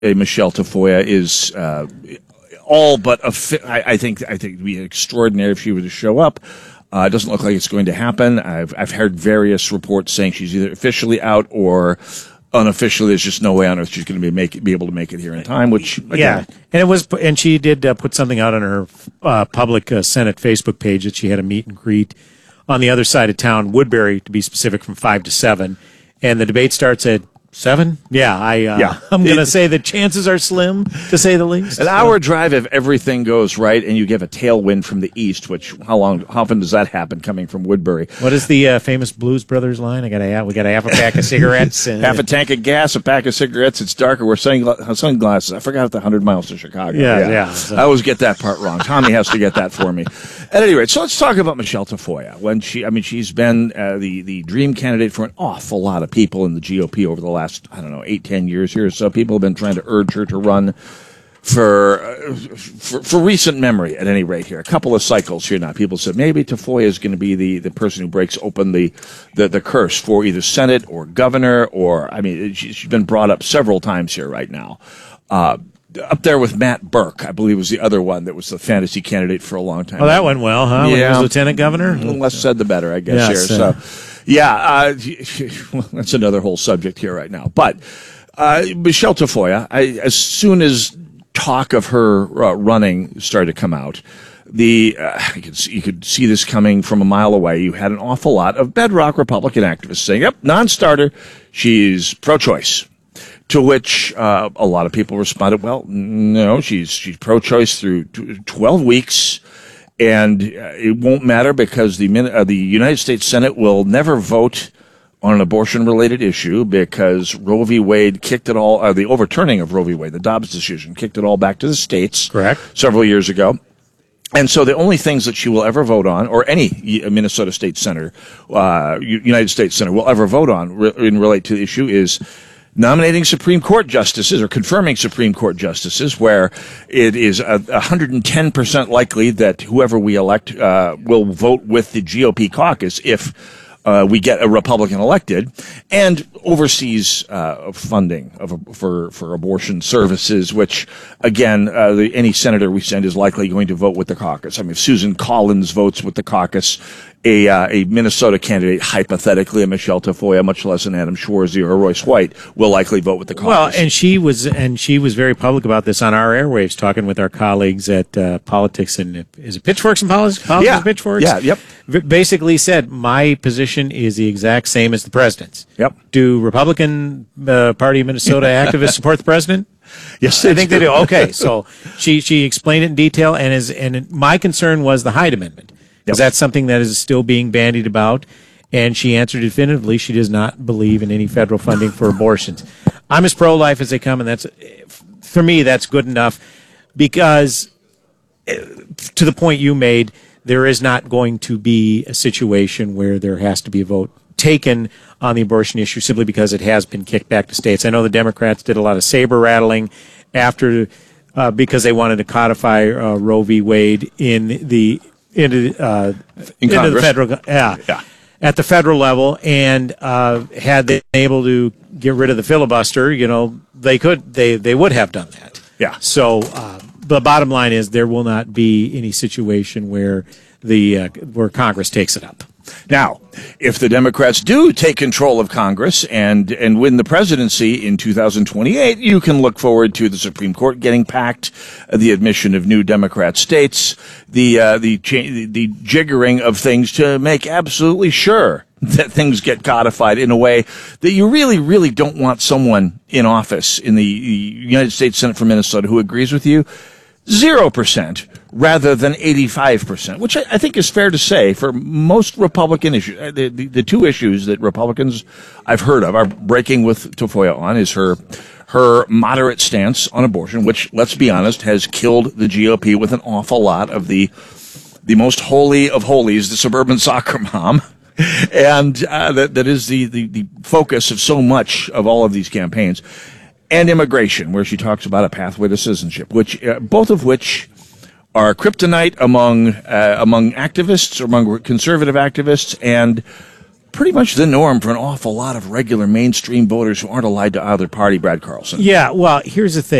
Michelle Tafoya is all but I think it'd be extraordinary if she were to show up. It doesn't look like it's going to happen. I've heard various reports saying she's either officially out or unofficially. There's just no way on earth she's going to be able to make it here in time. Which again, and she did put something out on her public Senate Facebook page that she had a meet and greet on the other side of town, Woodbury to be specific, from 5 to 7, and the debate starts at 7? Yeah, I'm going to say the chances are slim, to say the least. An hour drive if everything goes right and you get a tailwind from the east, which how often does that happen coming from Woodbury? What is the famous Blues Brothers line? We got to have a pack of cigarettes. Half a tank of gas, a pack of cigarettes. It's darker. We're sunglasses. I forgot the 100 miles to Chicago. Yeah. So. I always get that part wrong. Tommy has to get that for me. At any rate, so let's talk about Michelle Tafoya. She's been the dream candidate for an awful lot of people in the GOP over the last, 8-10 years here. So people have been trying to urge her to run for recent memory, at any rate here. A couple of cycles here now. People said maybe Tafoya is going to be the person who breaks open the curse for either Senate or governor, she's been brought up several times here right now. Up there with Matt Burke, I believe, was the other one that was the fantasy candidate for a long time. Oh, that went well, huh? When he was lieutenant governor? The less said, the better, I guess. That's another whole subject here right now. But Michelle Tafoya, as soon as talk of her running started to come out, you could see this coming from a mile away. You had an awful lot of bedrock Republican activists saying, "Yep, non-starter. She's pro-choice." To which a lot of people responded, "Well, no, she's pro-choice through 12 weeks, and it won't matter because the United States Senate will never vote on an abortion-related issue because Roe v. Wade kicked it all. The overturning of Roe v. Wade, the Dobbs decision, kicked it all back to the states. Correct. Several years ago." And so the only things that she will ever vote on, or any Minnesota State Senator, United States Senator will ever vote on relate to the issue is nominating Supreme Court justices or confirming Supreme Court justices, where it is 110% likely that whoever we elect will vote with the GOP caucus if we get a Republican elected, and oversees funding for abortion services, which, again, any senator we send is likely going to vote with the caucus. I mean, if Susan Collins votes with the caucus, a Minnesota candidate, hypothetically a Michelle Tafoya, much less an Adam Schwarzy or a Royce White, will likely vote with the caucus. Well, and she was very public about this on our airwaves, talking with our colleagues at Politics and is it Pitchforks and Politics? Yeah. Pitchforks? Yeah, yep. Basically said, my position is the exact same as the president's. Yep. Do Republican Party of Minnesota activists support the president? Yes, I think they do. Okay, so she explained it in detail, and my concern was the Hyde Amendment. Because that's something that is still being bandied about, and she answered definitively she does not believe in any federal funding for abortions. I'm as pro-life as they come, and for me, that's good enough, because to the point you made, there is not going to be a situation where there has to be a vote taken on the abortion issue simply because it has been kicked back to states. I know the Democrats did a lot of saber rattling after because they wanted to codify Roe v. Wade into the federal, at the federal level, and had they been able to get rid of the filibuster, they would have done that. Yeah. So the bottom line is there will not be any situation where where Congress takes it up. Now, if the Democrats do take control of Congress and win the presidency in 2028, you can look forward to the Supreme Court getting packed, the admission of new Democrat states, the jiggering of things to make absolutely sure that things get codified in a way that you really, really don't want someone in office in the United States Senate for Minnesota who agrees with you. 0% rather than 85%, which I think is fair to say for most Republican issues. The two issues that Republicans I've heard of are breaking with Tafoya on is her moderate stance on abortion, which, let's be honest, has killed the GOP with an awful lot of the most holy of holies, the suburban soccer mom. And that is the focus of so much of all of these campaigns. And immigration, where she talks about a pathway to citizenship, which both of which are kryptonite among activists, among conservative activists, and pretty much the norm for an awful lot of regular mainstream voters who aren't allied to either party, Brad Carlson. Yeah, well, here's the thing.